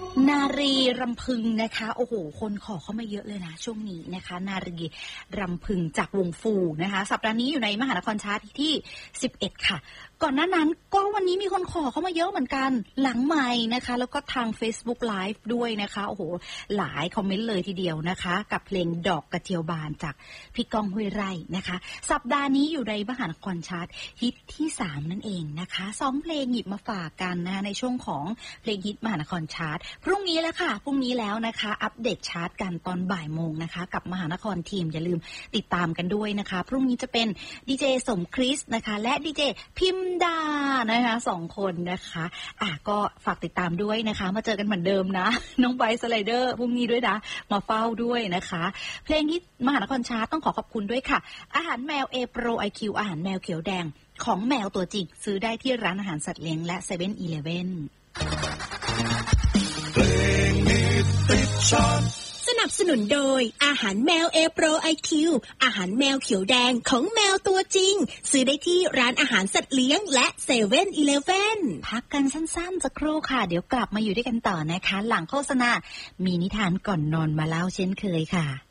นารีรำพึงนะคะโอ้โหคนขอเข้ามาเยอะเลยนะช่วงนี้นะคะนารีรำพึงจากวงฟูนะคะสัปดาห์นี้อยู่ในมหานครชาร์ตที่11ค่ะก่อนหน้านั้นก็วันนี้มีคนขอเข้ามาเยอะเหมือนกันหลังไมค์นะคะแล้วก็ทาง Facebook Live ด้วยนะคะโอ้โหหลายคอมเมนต์เลยทีเดียวนะคะกับเพลงดอกกระเจียวบานจากพี่ก้องห้วยไร่นะคะสัปดาห์นี้อยู่ในมหานครชาร์ตฮิตที่3นั่นเองนะคะ2เพลงหยิบมาฝากกันนะในช่วงของเพลงฮิตมหานครชาร์ตพรุ่งนี้แล้วค่ะพรุ่งนี้แล้วนะคะอัปเดตชาร์ตกันตอนบ่ายโมงนะคะกับมหานครทีมอย่าลืมติดตามกันด้วยนะคะพรุ่งนี้จะเป็นดีเจสมคริสนะคะและดีเจพิมดานะคะ2คนนะคะก็ฝากติดตามด้วยนะคะมาเจอกันเหมือนเดิมนะน้องไบร์ทสไลเดอร์พรุ่งนี้ด้วยนะมาเฝ้าด้วยนะคะเพลงฮิตมหานครชาร์ตต้องขอบคุณด้วยค่ะอาหารแมว A Pro IQ อาหารแมวเขียวแดงของแมวตัวจริงซื้อได้ที่ร้านอาหารสัตว์เลี้ยงและ 7-Eleven สนับสนุนโดยอาหารแมว A Pro IQ อาหารแมวเขียวแดงของแมวตัวจริงซื้อได้ที่ร้านอาหารสัตว์เลี้ยงและ 7-Eleven พักกันสั้นๆสักครู่ค่ะเดี๋ยวกลับมาอยู่ด้วยกันต่อนะคะหลังโฆษณามีนิทานก่อนนอนมาเล่าเช่นเคยค่ะ